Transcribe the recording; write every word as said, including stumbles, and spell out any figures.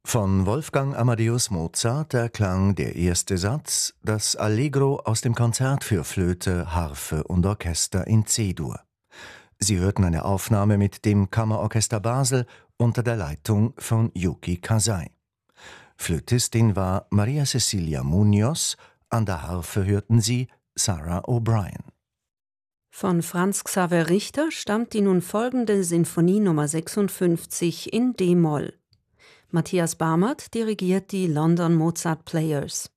Von Wolfgang Amadeus Mozart erklang der erste Satz, das Allegro aus dem Konzert für Flöte, Harfe und Orchester in C-Dur. Sie hörten eine Aufnahme mit dem Kammerorchester Basel unter der Leitung von Yuki Kasai. Flötistin war Maria Cecilia Munoz, an der Harfe hörten Sie Sarah O'Brien. Von Franz Xaver Richter stammt die nun folgende Sinfonie Nummer sechsundfünfzig in D-Moll. Matthias Barmert dirigiert die London Mozart Players.